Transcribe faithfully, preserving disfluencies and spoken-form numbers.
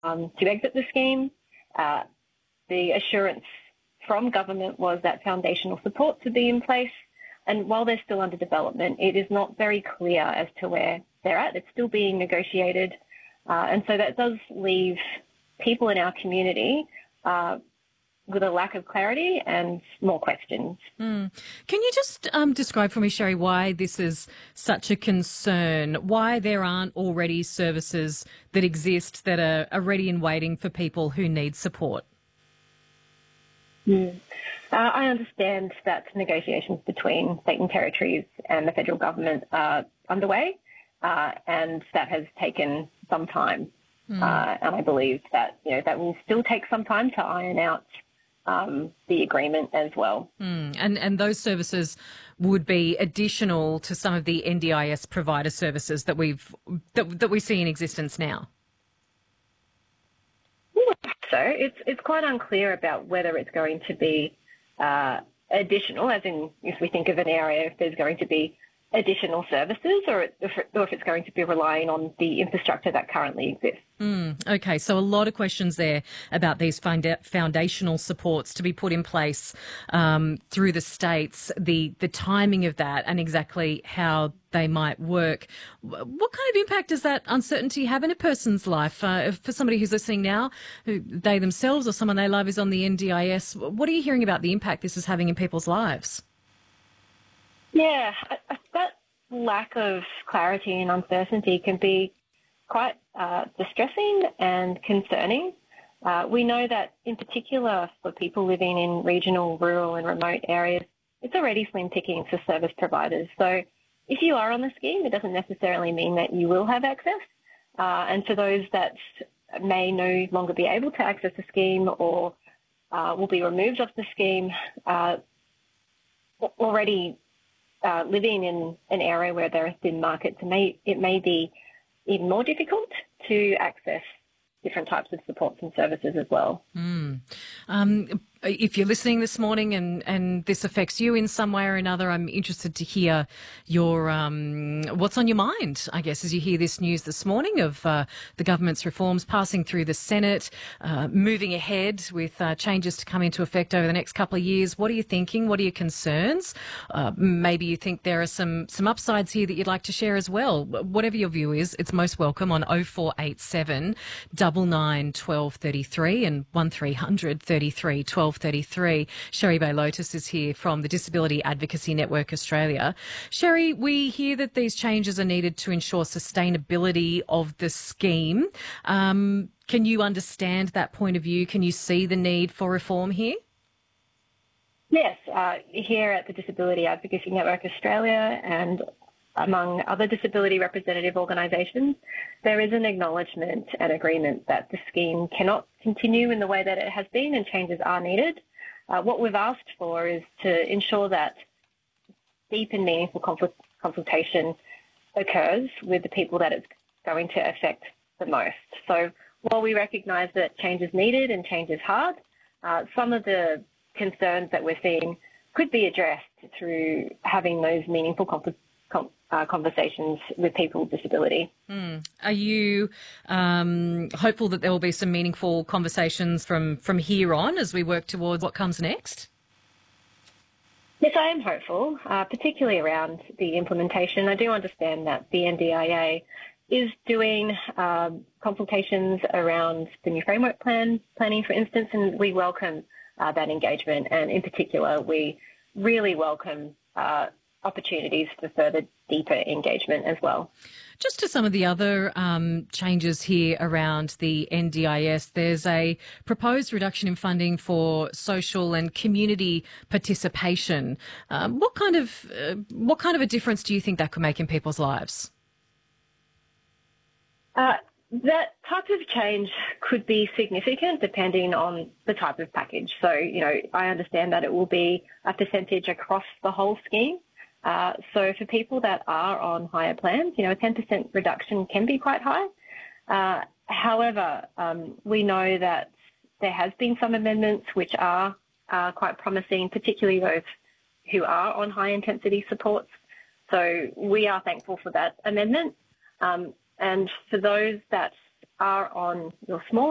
um, to exit the scheme. Uh, the assurance from government was that foundational supports would be in place. And while they're still under development, it is not very clear as to where they're at. It's still being negotiated. Uh, and so that does leave people in our community uh, with a lack of clarity and more questions. Mm. Can you just um, describe for me, Sherry, why this is such a concern, why there aren't already services that exist that are, are ready and waiting for people who need support? Mm. Uh, I understand that negotiations between state and territories and the federal government are underway, uh, and that has taken some time. Mm. Uh, and I believe that you know that will still take some time to iron out um, the agreement as well. Mm. And and those services would be additional to some of the N D I S provider services that we've that, that we see in existence now. So it's it's quite unclear about whether it's going to be uh, additional, as in if we think of an area, if there's going to be additional services, or if, or if it's going to be relying on the infrastructure that currently exists. Mm, okay, so a lot of questions there about these foundational supports to be put in place um, through the states, the the timing of that and exactly how they might work. What kind of impact does that uncertainty have in a person's life? Uh, for somebody who's listening now, who they themselves or someone they love is on the N D I S, what are you hearing about the impact this is having in people's lives? Yeah, that lack of clarity and uncertainty can be quite uh, distressing and concerning. Uh, we know that in particular for people living in regional, rural and remote areas, it's already slim pickings for service providers. So if you are on the scheme, it doesn't necessarily mean that you will have access. Uh, and for those that may no longer be able to access the scheme or uh, will be removed off the scheme, uh, already Uh, living in an area where there are thin markets, it may, it may be even more difficult to access different types of supports and services as well. Mm. Um, if you're listening this morning and, and this affects you in some way or another, I'm interested to hear your um, what's on your mind, I guess, as you hear this news this morning of uh, the government's reforms passing through the Senate, uh, moving ahead with uh, changes to come into effect over the next couple of years. What are you thinking? What are your concerns? Uh, maybe you think there are some, some upsides here that you'd like to share as well. Whatever your view is, it's most welcome on oh four eight seven, nine nine, one two three three and one three hundred, thirty-three, twelve thirty-three. Sherry Bay-Lotus is here from the Disability Advocacy Network Australia. Sherry, we hear that these changes are needed to ensure sustainability of the scheme. Um, can you understand that point of view? Can you see the need for reform here? Yes, uh, here at the Disability Advocacy Network Australia and among other disability representative organisations, there is an acknowledgement and agreement that the scheme cannot continue in the way that it has been and changes are needed. Uh, what we've asked for is to ensure that deep and meaningful consultation occurs with the people that it's going to affect the most. So while we recognise that change is needed and change is hard, uh, some of the concerns that we're seeing could be addressed through having those meaningful consultations. Uh, conversations with people with disability. Mm. Are you um, hopeful that there will be some meaningful conversations from, from here on as we work towards what comes next? Yes, I am hopeful, uh, particularly around the implementation. I do understand that the N D I A is doing um, consultations around the new framework plan planning, for instance, and we welcome uh, that engagement. And in particular, we really welcome uh, opportunities for further deeper engagement as well. Just to some of the other um, changes here around the N D I S, there's a proposed reduction in funding for social and community participation. Um, what kind of uh, what kind of a difference do you think that could make in people's lives? Uh, that type of change could be significant depending on the type of package. So, you know, I understand that it will be a percentage across the whole scheme. Uh, so for people that are on higher plans, you know, a ten percent reduction can be quite high. Uh, however, um, we know that there has been some amendments which are uh, quite promising, particularly those who are on high intensity supports. So we are thankful for that amendment. Um, and for those that are on your small